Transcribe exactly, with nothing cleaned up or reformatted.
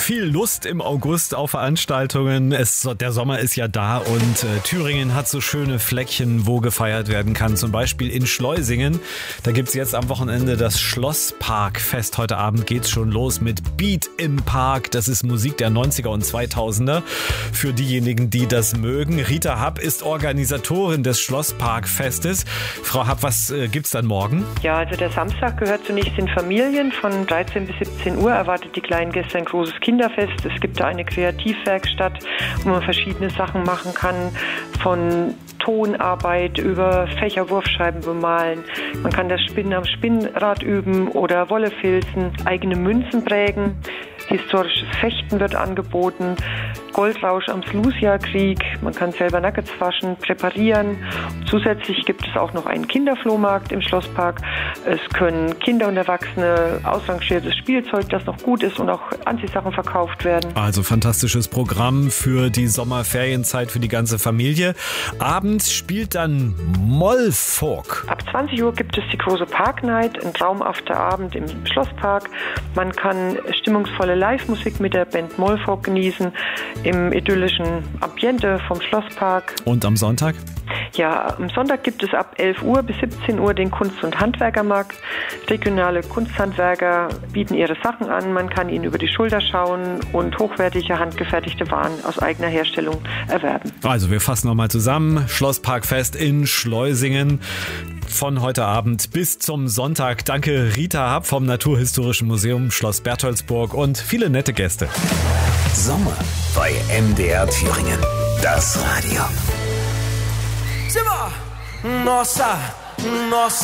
Viel Lust im August auf Veranstaltungen. Es, der Sommer ist ja da und äh, Thüringen hat so schöne Fleckchen, wo gefeiert werden kann. Zum Beispiel in Schleusingen. Da gibt's jetzt am Wochenende das Schlossparkfest. Heute Abend geht's schon los mit Beat im Park. Das ist Musik der neunziger und zweitausender. Für diejenigen, die das mögen. Rita Happ ist Organisatorin des Schlossparkfestes. Frau Happ, was äh, gibt's dann morgen? Ja, also der Samstag gehört zunächst den Familien. Von dreizehn bis siebzehn Uhr erwartet die kleinen Gäste ein großes Kinderfest. Es gibt da eine Kreativwerkstatt, wo man verschiedene Sachen machen kann, von Tonarbeit über Fächerwurfscheiben bemalen. Man kann das Spinnen am Spinnrad üben oder Wolle filzen, eigene Münzen prägen. Historisches Fechten wird angeboten, Goldrausch am Slusia-Krieg, man kann selber Nuggets waschen, präparieren. Zusätzlich gibt es auch noch einen Kinderflohmarkt im Schlosspark. Es können Kinder und Erwachsene ausrangiertes Spielzeug, das noch gut ist, und auch Anziehsachen verkauft werden. Also fantastisches Programm für die Sommerferienzeit für die ganze Familie. Abends spielt dann Mollfolk. Ab zwanzig Uhr gibt es die große Park Night, ein traumhafter Abend im Schlosspark. Man kann stimmungsvolle Live-Musik mit der Band Mollfolk genießen im idyllischen Ambiente vom Schlosspark. Und am Sonntag? Ja, am Sonntag gibt es ab elf Uhr bis siebzehn Uhr den Kunst- und Handwerkermarkt. Regionale Kunsthandwerker bieten ihre Sachen an. Man kann ihnen über die Schulter schauen und hochwertige, handgefertigte Waren aus eigener Herstellung erwerben. Also wir fassen nochmal zusammen. Schlossparkfest in Schleusingen von heute Abend bis zum Sonntag. Danke Rita Happ vom Naturhistorischen Museum Schloss Bertholdsburg und viele nette Gäste. Sommer bei M D R Thüringen. Das Radio. Nossa, nossa.